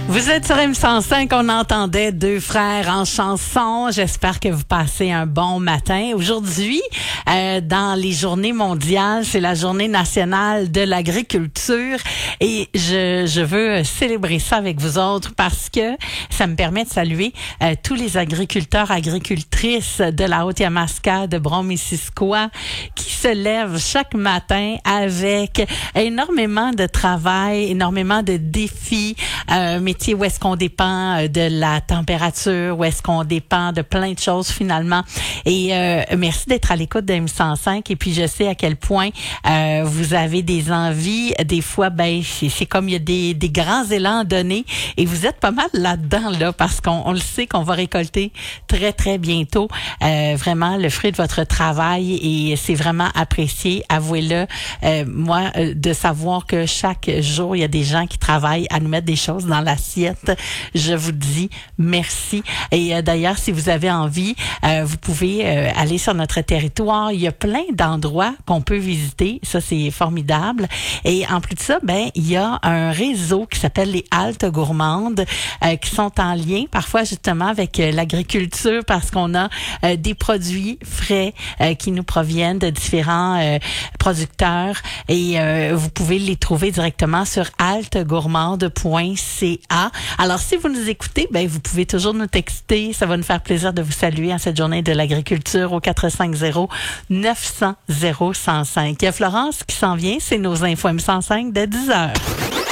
Vous êtes sur M105, on entendait deux frères en chanson. J'espère que vous passez un bon matin. Aujourd'hui, dans les journées mondiales, c'est la journée nationale de l'agriculture et je veux célébrer ça avec vous autres parce que ça me permet de saluer tous les agriculteurs, agricultrices de la Haute-Yamaska, de Brome-Missisquoi qui se lèvent chaque matin avec énormément de travail, énormément de défis, métier où est-ce qu'on dépend de la température, où est-ce qu'on dépend de plein de choses finalement. Et merci d'être à l'écoute de M105. Et puis je sais à quel point vous avez des envies. Des fois, c'est comme il y a des grands élans donnés. Et vous êtes pas mal là-dedans, là, parce qu'on le sait qu'on va récolter très, très bientôt vraiment le fruit de votre travail. Et c'est vraiment apprécié, avouez-le. Moi, de savoir que chaque jour, il y a des gens qui travaillent à nous mettre des choses dans l'assiette. Je vous dis merci. Et d'ailleurs, si vous avez envie, vous pouvez aller sur notre territoire. Il y a plein d'endroits qu'on peut visiter. Ça, c'est formidable. Et en plus de ça, il y a un réseau qui s'appelle les Haltes gourmandes qui sont en lien parfois justement avec l'agriculture parce qu'on a des produits frais qui nous proviennent de différents producteurs et vous pouvez les trouver directement sur haltegourmande.ca. Alors, si vous nous écoutez, vous pouvez toujours nous texter. Ça va nous faire plaisir de vous saluer en cette journée de l'agriculture au 450-900-0105. Il y a Florence qui s'en vient. C'est nos infos M105 dès 10h.